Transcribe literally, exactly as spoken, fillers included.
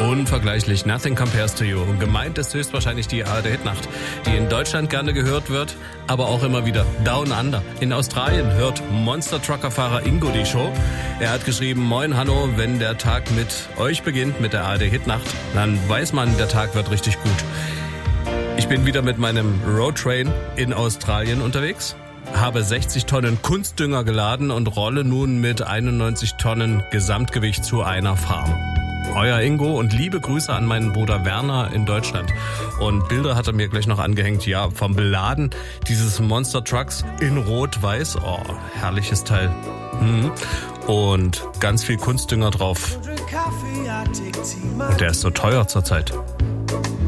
Unvergleichlich, Nothing Compares to You. Und gemeint ist höchstwahrscheinlich die A R D-Hitnacht, die in Deutschland gerne gehört wird, aber auch immer wieder Down Under. In Australien hört Monster-Trucker-Fahrer Ingo die Show. Er hat geschrieben, moin Hanno, wenn der Tag mit euch beginnt, mit der A R D-Hitnacht, dann weiß man, der Tag wird richtig gut. Ich bin wieder mit meinem Roadtrain in Australien unterwegs, habe sechzig Tonnen Kunstdünger geladen und rolle nun mit einundneunzig Tonnen Gesamtgewicht zu einer Farm. Euer Ingo und liebe Grüße an meinen Bruder Werner in Deutschland. Und Bilder hat er mir gleich noch angehängt, ja, vom Beladen dieses Monster Trucks in Rot-Weiß. Oh, herrliches Teil. Hm. Und ganz viel Kunstdünger drauf. Und der ist so teuer zurzeit.